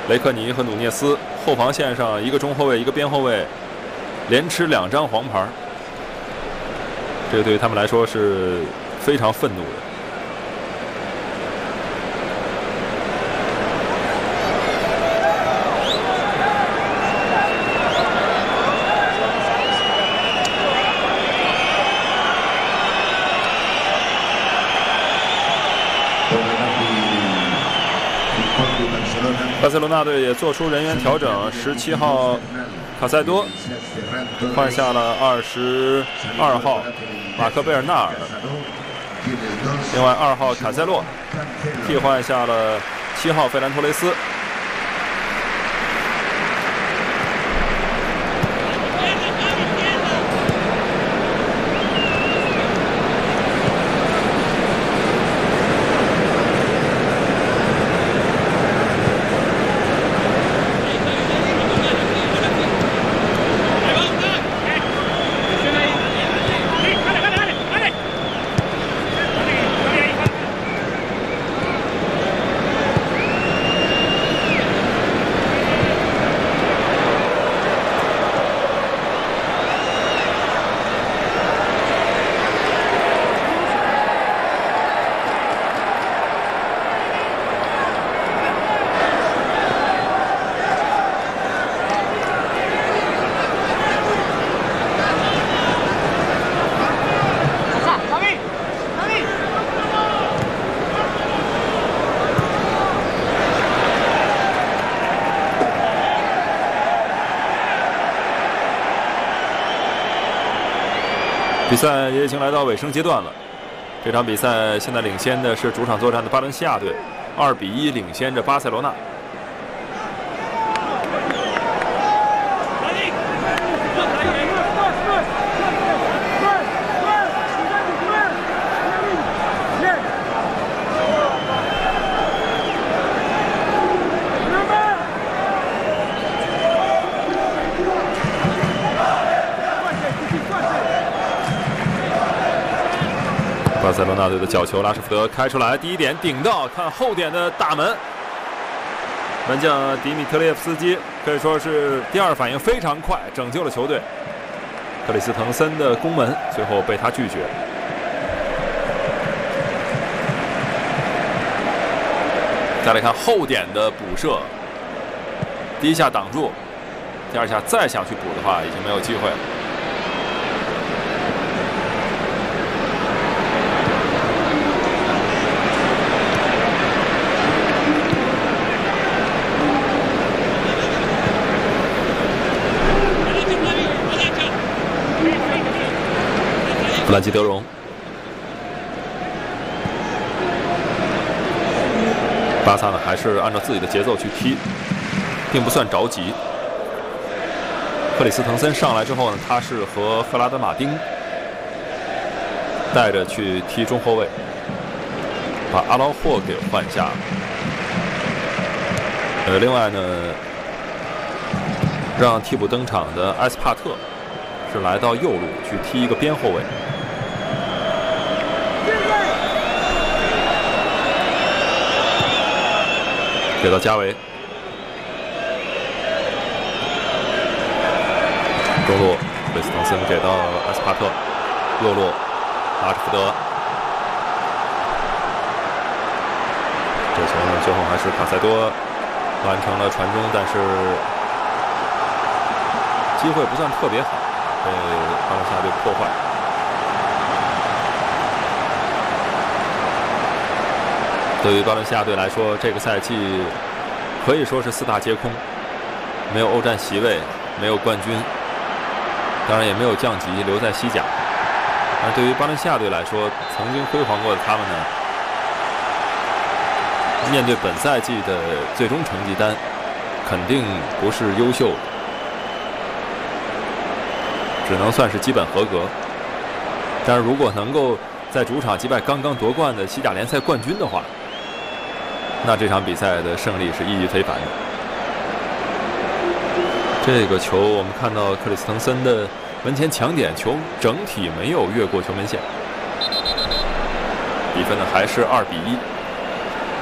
雷克尼和努涅斯后防线上一个中后卫一个边后卫连吃2张黄牌，这个对于他们来说是非常愤怒的。巴塞罗那队也做出人员调整，17号卡塞多换下了22号马克贝尔纳尔，另外2号卡塞洛替换下了7号费兰托雷斯。比赛也已经来到尾声阶段了。这场比赛现在领先的是主场作战的巴伦西亚队，2-1领先着巴塞罗那。巴塞罗那队的角球，拉什福德开出来，第一点顶到，看后点的大门，门将迪米特列夫斯基可以说是第2反应非常快，拯救了球队。克里斯滕森的攻门最后被他拒绝。再来看后点的补射，第1下挡住，第2下再想去补的话，已经没有机会了。弗兰基德容，巴萨呢还是按照自己的节奏去踢，并不算着急。克里斯滕森上来之后呢，他是和赫拉德马丁带着去踢中后卫，把阿劳霍给换下。另外呢，让替补登场的埃斯帕特是来到右路去踢一个边后卫。给到加维，中路克里斯滕森给到埃斯帕特，右路拉什福德。这球呢，最后还是卡塞多完成了传中，但是机会不算特别好，被巴伦西亚队破坏。对于巴伦西亚队来说，这个赛季可以说是4大皆空，没有欧战席位，没有冠军，当然也没有降级留在西甲。但对于巴伦西亚队来说，曾经辉煌过的他们呢，面对本赛季的最终成绩单，肯定不是优秀的，只能算是基本合格。但是如果能够在主场击败刚刚夺冠的西甲联赛冠军的话，那这场比赛的胜利是意义非凡的。这个球我们看到克里斯滕森的门前抢点，球整体没有越过球门线，比分呢还是2-1。